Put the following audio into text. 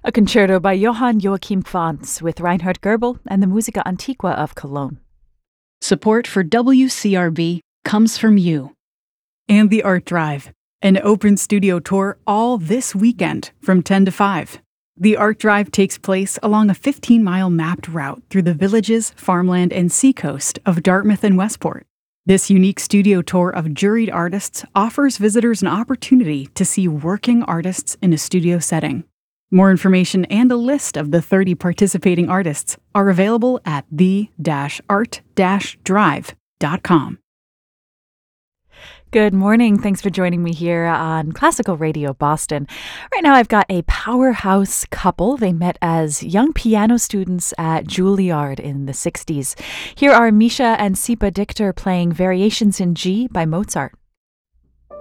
A concerto by Johann Joachim Franz with Reinhard Goebel and the Musica Antiqua of Cologne. Support for WCRB comes from you. And the Art Drive, an open studio tour all this weekend from 10 to 5. The Art Drive takes place along a 15-mile mapped route through the villages, farmland, and seacoast of Dartmouth and Westport. This unique studio tour of juried artists offers visitors an opportunity to see working artists in a studio setting. More information and a list of the 30 participating artists are available at the-art-drive.com. Good morning. Thanks for joining me here on Classical Radio Boston. Right now I've got a powerhouse couple. They met as young piano students at Juilliard in the 60s. Here are Misha and Sipa Dichter playing Variations in G by Mozart.